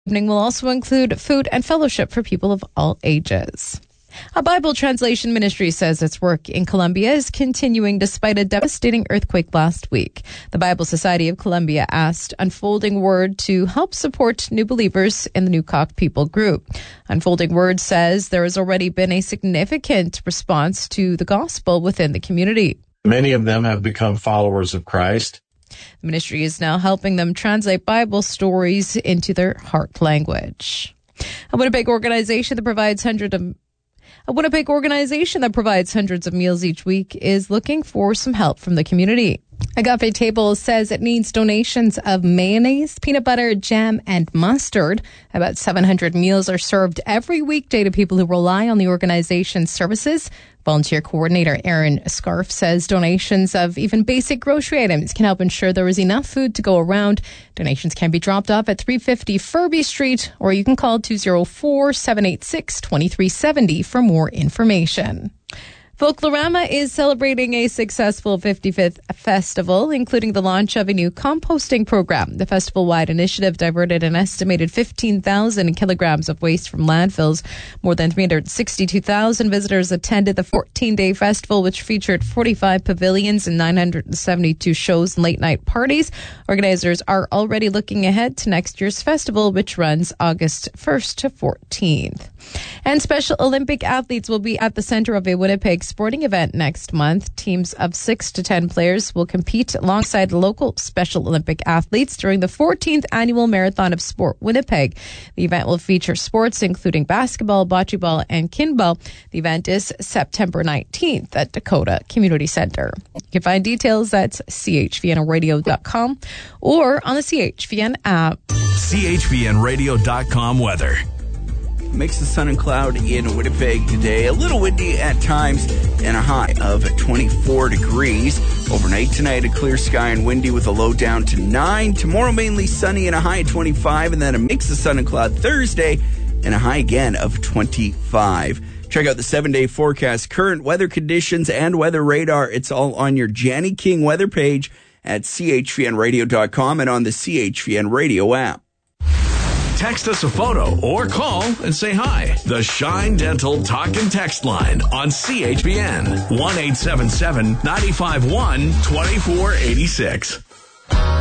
evening will also include food and fellowship for people of all ages. A Bible translation ministry says its work in Colombia is continuing despite a devastating earthquake last week. The Bible Society of Colombia asked Unfolding Word to help support new believers in the Newcock people group. Unfolding Word says there has already been a significant response to the gospel within the community. Many of them have become followers of Christ. The ministry is now helping them translate Bible stories into their heart language. A Winnipeg organization that provides hundreds of meals each week is looking for some help from the community. Agape Table says it needs donations of mayonnaise, peanut butter, jam, and mustard. About 700 meals are served every weekday to people who rely on the organization's services. Volunteer coordinator Aaron Scarf says donations of even basic grocery items can help ensure there is enough food to go around. Donations can be dropped off at 350 Furby Street, or you can call 204-786-2370 for more information. Folklorama is celebrating a successful 55th festival, including the launch of a new composting program. The festival-wide initiative diverted an estimated 15,000 kilograms of waste from landfills. More than 362,000 visitors attended the 14-day festival, which featured 45 pavilions and 972 shows and late-night parties. Organizers are already looking ahead to next year's festival, which runs August 1st to 14th. And Special Olympic athletes will be at the center of a Winnipeg sporting event next month. Teams of 6 to 10 players will compete alongside local Special Olympic athletes during the 14th annual Marathon of Sport Winnipeg. The event will feature sports including basketball, bocce ball, and kinball. The event is September 19th at Dakota Community Center. You can find details at chvnradio.com or on the CHVN app. chvnradio.com weather. Mix of sun and cloud in Winnipeg today. A little windy at times and a high of 24 degrees. Overnight tonight, a clear sky and windy with a low down to 9. Tomorrow, mainly sunny and a high of 25. And then a mix of sun and cloud Thursday and a high again of 25. Check out the 7-day forecast, current weather conditions, and weather radar. It's all on your Janny King weather page at chvnradio.com and on the CHVN Radio app. Text us a photo or call and say hi. The Shine Dental Talk and Text line on CHBN 1-877-951-2486.